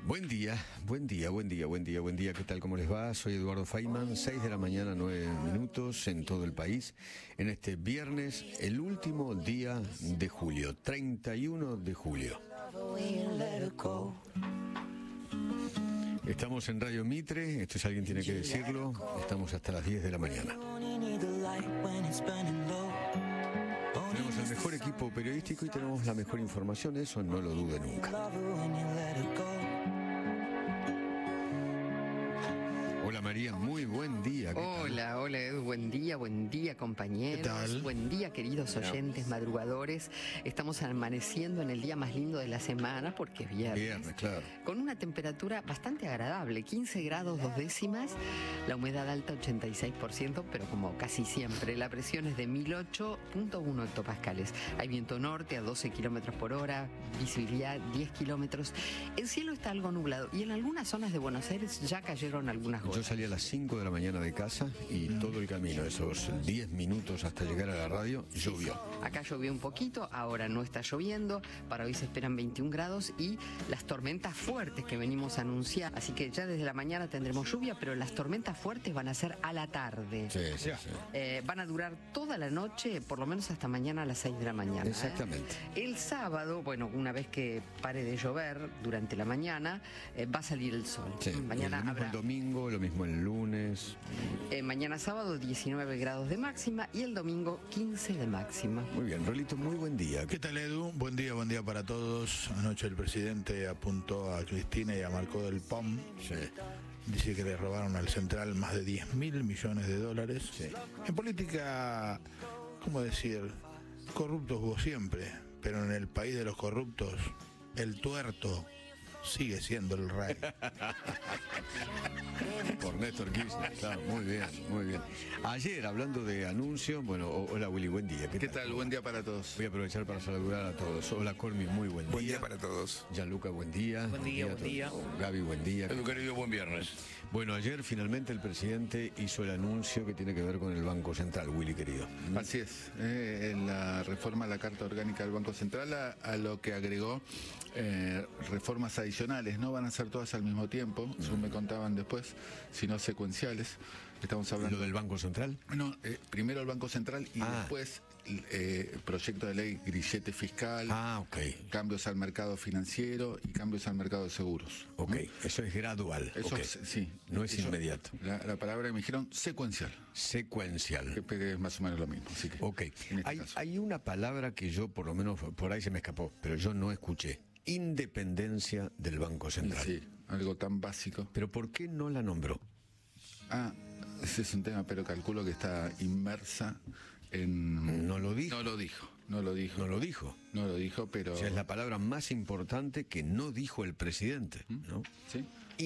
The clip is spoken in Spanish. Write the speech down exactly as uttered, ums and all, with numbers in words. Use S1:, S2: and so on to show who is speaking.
S1: Buen día, buen día, buen día, buen día, buen día. ¿Qué tal? ¿Cómo les va? Soy Eduardo Feynman, seis de la mañana, nueve minutos en todo el país. En este viernes, el último día de julio, treinta y uno de julio. Estamos en Radio Mitre, esto es Alguien Tiene que Decirlo. Estamos hasta las diez de la mañana. Tenemos el mejor equipo periodístico y tenemos la mejor información, eso no lo dude nunca. Hola María, muy buen día.
S2: Hola, tal? hola Edu, buen día, buen día compañeros.
S1: ¿Qué tal?
S2: Buen día queridos oyentes, madrugadores. Estamos amaneciendo en el día más lindo de la semana porque es viernes.
S1: Viernes, claro.
S2: Con una temperatura bastante agradable, quince grados dos décimas, la humedad alta ochenta y seis por ciento, pero como casi siempre, la presión es de mil ocho punto uno hectopascales. Hay viento norte a doce kilómetros por hora, visibilidad diez kilómetros. El cielo está algo nublado y en algunas zonas de Buenos Aires ya cayeron algunas gotas.
S1: Yo salí a las cinco de la mañana de casa y todo el camino, esos diez minutos hasta llegar a la radio, llovió.
S2: Acá llovió un poquito, ahora no está lloviendo, para hoy se esperan veintiún grados y las tormentas fuertes que venimos a anunciar, así que ya desde la mañana tendremos lluvia, pero las tormentas fuertes van a ser a la tarde.
S1: Sí, sí, sí.
S2: Eh, van a durar toda la noche, por lo menos hasta mañana a las seis de la mañana.
S1: Exactamente.
S2: ¿eh? El sábado, bueno, una vez que pare de llover durante la mañana, eh, va a salir el sol.
S1: Sí,
S2: Mañana
S1: lo mismo
S2: habrá...
S1: el domingo, lo mismo el lunes.
S2: Eh, mañana sábado diecinueve grados de máxima y el domingo quince de máxima.
S1: Muy bien, Rolito, muy buen día.
S3: ¿Qué tal, Edu? Buen día, buen día para todos. Anoche el presidente apuntó a Cristina y a Marco del P O M.
S1: Sí.
S3: Dice que le robaron al central más de diez mil millones de dólares.
S1: Sí.
S3: En política, ¿cómo decir? Corruptos hubo siempre, pero en el país de los corruptos, el tuerto sigue siendo el rey.
S1: Por Néstor Kirchner, claro, muy bien, muy bien. Ayer, hablando de anuncios, bueno, hola Willy, buen día.
S4: ¿Qué, ¿Qué tal? Buen día para todos.
S1: Voy a aprovechar para saludar a todos. Hola Cormi, muy buen día.
S4: Buen día para todos.
S1: Gianluca, buen día.
S5: Buen día, buen día.
S1: Gaby, buen día.
S4: Edu, querido, buen viernes.
S1: Bueno, ayer finalmente el presidente hizo el anuncio que tiene que ver con el Banco Central, Willy, querido.
S4: Así es, eh, en la reforma a la Carta Orgánica del Banco Central, a, a lo que agregó eh, reformas adicionales, no van a ser todas al mismo tiempo, según me contaban después, sino secuenciales. Estamos hablando...
S1: ¿Lo del Banco Central?
S4: No, eh, primero el Banco Central y
S1: ah.
S4: después eh, proyecto de ley grillete fiscal,
S1: ah, ok.
S4: cambios al mercado financiero y cambios al mercado de seguros.
S1: Ok, ¿Mm? Eso es gradual.
S4: Eso
S1: okay.
S4: es, sí.
S1: No es
S4: Eso,
S1: inmediato.
S4: La, la palabra que me dijeron, secuencial.
S1: Secuencial.
S4: Que es más o menos lo mismo. Así que,
S1: ok,
S4: este
S1: hay, hay una palabra que yo por lo menos, por ahí se me escapó, pero yo no escuché. Independencia del Banco Central.
S4: Sí, algo tan básico.
S1: ¿Pero por qué no la nombró?
S4: Ah, ese es un tema, pero calculo que está inmersa en...
S1: No lo dijo.
S4: No lo dijo, no lo dijo.
S1: No lo dijo.
S4: No lo dijo, pero...
S1: O sea, es la palabra más importante que no dijo el presidente, ¿no?
S4: Sí.